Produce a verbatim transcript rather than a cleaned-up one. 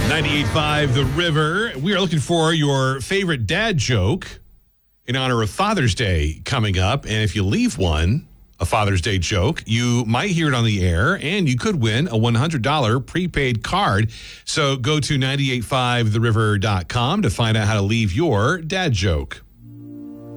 ninety-eight point five The River. We are looking for your favorite dad joke in honor of Father's Day coming up. And if you leave one, a Father's Day joke, you might hear it on the air and you could win a one hundred dollars prepaid card. So go to nine eight five the river dot com to find out how to leave your dad joke.